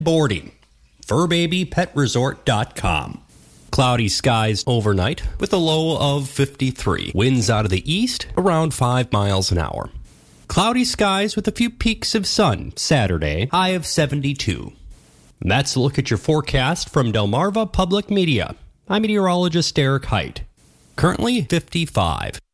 Boarding. FurBabyPetResort.com. Cloudy skies overnight with a low of 53. Winds out of the east around 5 miles an hour. Cloudy skies with a few peaks of sun Saturday, high of 72. That's a look at your forecast from Delmarva Public Media. I'm meteorologist Derek Height. Currently 55.